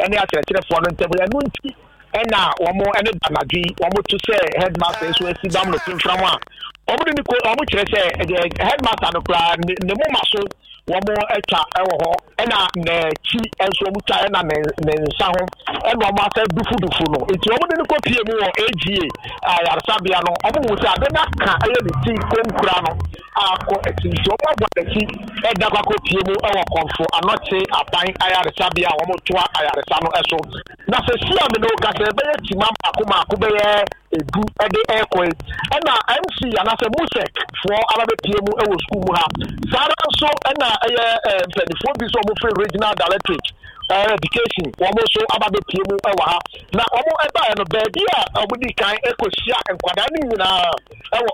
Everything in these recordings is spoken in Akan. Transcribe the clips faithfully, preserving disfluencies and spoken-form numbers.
any akyerɛkyerɛ for no ntɛm ɛno nti ɛna wɔn ɛne banadwi wɔn to sɛ headmaster nso esi dam no timfram a wɔn de ne ko wɔn kyerɛ sɛ headmaster no koraa ne mu ma so wɔn atwa ɛwɔ hɔ ɛna n'akyi nso wɔn twa ɛna ne ne nsa ho ɛna wɔn asɛ dufudufu no nti wɔn de ne kɔ pie mu wɔ A G A ayaresabea no wɔn wɔ sɛ ade n'aka ɛyɛ ne ti konkura no akɔ akyi nti wɔn abɔ n'akyi ɛda kɔ pie mu ɛwɔ kɔnfo anɔkye aban ayaresabea a wɔn toa ayaresa no ɛso na sɛ si ame no kasa ɛbɛyɛ tima mako mako bɛyɛ edu ɛde ɛkɔ yi ɛna M C anasɛ musek foɔ abɛbɛ pie mu ɛwɔ sukuu mu ha saa nso ɛna ɛyɛ mpanyinfoɔ bi nso wɔn fɛ regional directorate education wɔn nso abɛbɛ pie mu ɛwɔ ha na wɔn ɛbaeɛ no baabi a wɔn di kan ɛkɔhyia nkwadaa no nyinaa ɛwɔ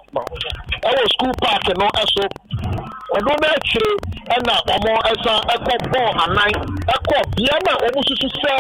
ɛwɔ school park no ɛso ɔno n'akyire ɛna wɔn ɛsan ɛkɔ bɔɔl anan ɛkɔ bea na wɔn susu sɛ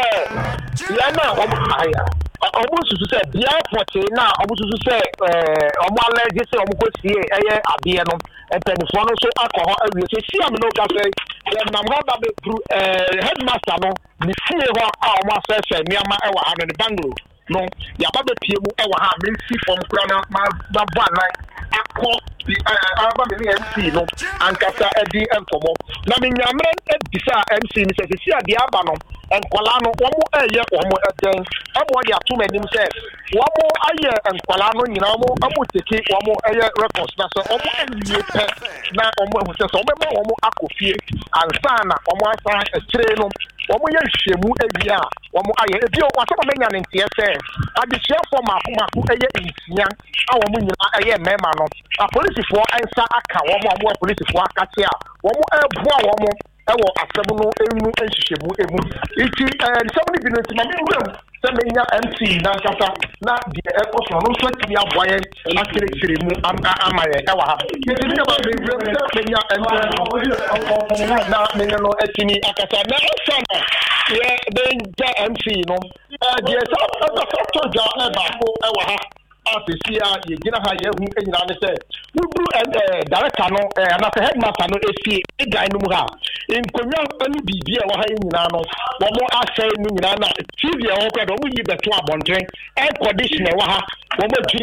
bea na wɔn aya ọmụ susu sɛ bia pɔte na ọmụ susu sɛ ɛɛ ọmụ alɛgye sɛ ọmụ kɔ sie ɛyɛ adeɛ no mpanyinfoɔ no nso akɔ hɔ awie sɛ si amino kasa yɛnam hɔ ba bɛburu ɛɛ headmaster no ne fie hɔ a ọmụ asɛsɛ nneɛma ɛwɔ ha no ne bangalo no yaba bɛpie mu ɛwɔ ha mensi fam kura na ma ba bɔ anan akɔ ɛɛ aba mi ne M C no ankasa ɛdi nkɔmɔ na me nyamere ebisa M C ni sɛ sisi adeɛ aba no nkwalaa no wɔn ɛyɛ wɔn ɛdɛn ɛmo ɔde ato m'anim sɛ wɔn ayɛ nkwalaa no nyinaa wɔn ɛmo tete wɔn ɛyɛ records na sɛ wɔn ɛwie pɛ na wɔn ɛho sɛ sɛ wɔn bɛma wɔn akɔ fie ansa na wɔn asan akyire no wɔn yɛ nhwɛmu awie a wɔn ayɛ ebi wɔasɛ wɔn anya ne nteɛ sɛ adesuafoɔ mako mako ɛyɛ nsia a wɔn nyinaa ɛyɛ mmarima no apolisifoɔ nsa aka wɔn a wɔn apolisifoɔ akate a wɔn ɛboa wɔn ɛwɔ asɛm no emu nhyehyɛmu emu iti ɛɛ nsɛm no bi no nti ma mi nwura mu sɛ menya M C nankasa na deɛ ɛkɔ so no nso atumi aboa yɛn akyerɛkyerɛ mu ama yɛn ɛwɔ ha yɛti mi nyɛma mi nwura mu sɛ menya M C na menya no atumi akasa na ɛsa no yɛ bɛgya M C no ɛɛ deɛ sɛ ɛkasa tɔ gya ɛbaako ɛwɔ ha afisi a yɛgyina ha yɛhu nyinaa ne sɛ woburu ɛɛ director no ɛɛ anasɛ headmaster no esie egan no mu ha nkonnwa ne biribi a ɛwɔ ha nyinaa no wɔn ahyɛ no nyinaa na T V a wɔn kora de wɔn yi bɛto abɔnten air conditioner ɛwɔ ha wɔn